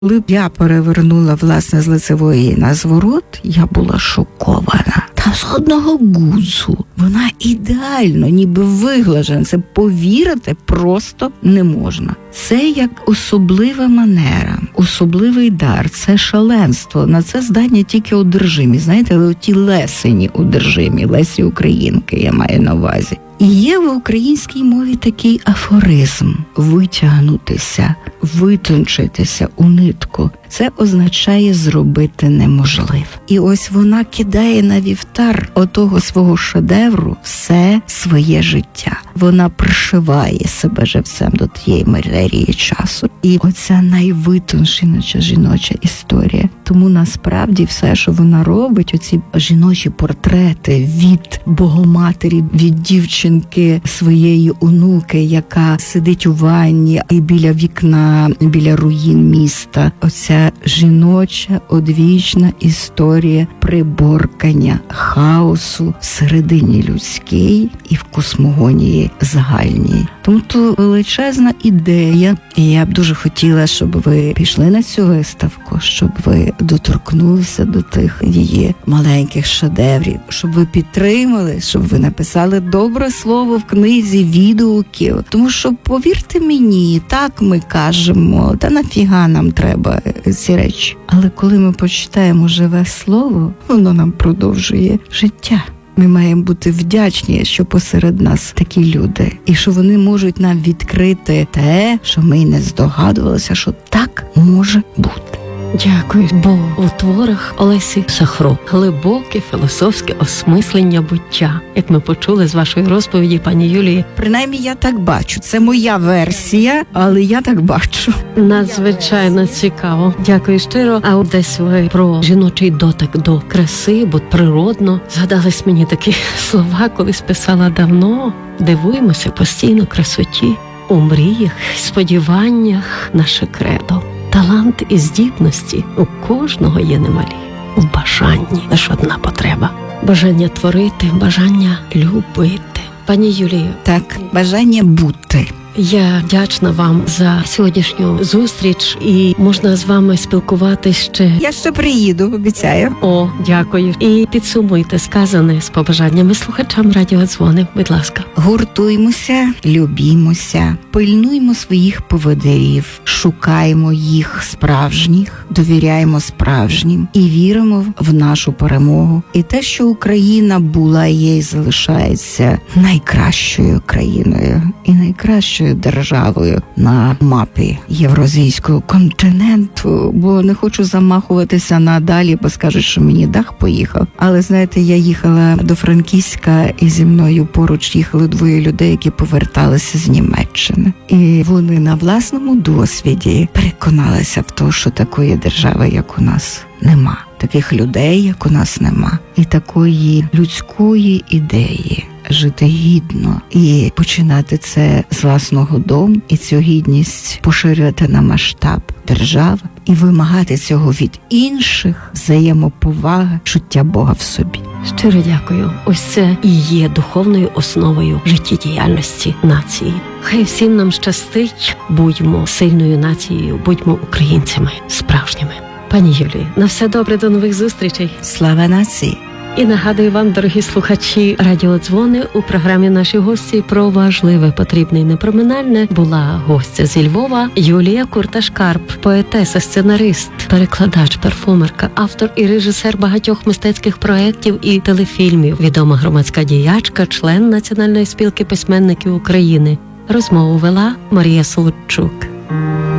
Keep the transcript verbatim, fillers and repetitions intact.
Коли я перевернула, власне, з лицевої на зворот, я була шокована. Там з одного гудзу вона ідеально, ніби виглажена. Це повірити просто не можна. Це як особлива манера, особливий дар, це шаленство. На це здатні тільки одержимі. Знаєте, але ті лесені одержимі, Лесі Українки, я маю на увазі. І є в українській мові такий афоризм – витягнутися, витончитися у нитку. Це означає зробити неможливе. І ось вона кидає на вівтар отого свого шедевру все своє життя. Вона пришиває себе живцем до тієї матерії часу. І оця найвитонченіша жіноча історія. Тому насправді все, що вона робить, оці жіночі портрети від Богоматері, від дівчинки своєї онуки, яка сидить у ванні і біля вікна, біля руїн міста. Оця жіноча одвічна історія приборкання хаосу всередині людській і в космогонії загальній. Тому то величезна ідея. І я б дуже хотіла, щоб ви пішли на цю виставку, щоб ви доторкнулися до тих її маленьких шедеврів, щоб ви підтримали, щоб ви написали добре слово в книзі відгуків. Тому що, повірте мені, так ми кажемо, та нафіга нам треба ці речі. Але коли ми почитаємо живе слово, воно нам продовжує життя. Ми маємо бути вдячні, що посеред нас такі люди. І що вони можуть нам відкрити те, що ми не здогадувалися, що так може бути. Дякую, бо у творах Олесі Шахро глибоке філософське осмислення буття, як ми почули з вашої розповіді, пані Юлії. Принаймні я так бачу. Це моя версія, але я так бачу. Надзвичайно цікаво. Дякую щиро. А десь ви про жіночий дотик до краси, бо природно. Згадались мені такі слова, колись писала давно. Дивуємося постійно красоті. У мріях, сподіваннях наше кредо. Талант і здібності у кожного є немалі. У бажанні лише одна потреба. Бажання творити, бажання любити. Пані Юлію. Так, бажання бути. Я вдячна вам за сьогоднішню зустріч і можна з вами спілкуватись ще. Я ще приїду, обіцяю. О, дякую. І підсумуйте сказане з побажаннями слухачам радіодзвони, будь ласка. Гуртуймося, любімося, пильнуймо своїх поводирів, шукаємо їх справжніх, довіряємо справжнім і віримо в нашу перемогу. І те, що Україна була і є і залишається найкращою країною і найкращою державою на мапі Євразійського континенту, бо не хочу замахуватися надалі, бо скажуть, що мені дах поїхав. Але, знаєте, я їхала до Франківська, і зі мною поруч їхали двоє людей, які поверталися з Німеччини. І вони на власному досвіді переконалися в тому, що такої держави, як у нас, нема. Таких людей, як у нас, нема. І такої людської ідеї жити гідно і починати це з власного дому, і цю гідність поширювати на масштаб держави і вимагати цього від інших, взаємоповаги, чуття Бога в собі. Щиро дякую. Ось це і є духовною основою життєдіяльності нації. Хай всім нам щастить, будьмо сильною нацією, будьмо українцями справжніми. Пані Юлії, на все добре, до нових зустрічей. Слава нації! І нагадую вам, дорогі слухачі, радіодзвони у програмі «Наші гості» про важливе, потрібне і непроминальне була гостя зі Львова Юлія Курташ-Карп, поетеса, сценарист, перекладач, перформерка, автор і режисер багатьох мистецьких проєктів і телефільмів, відома громадська діячка, член Національної спілки письменників України. Розмову вела Марія Солодчук.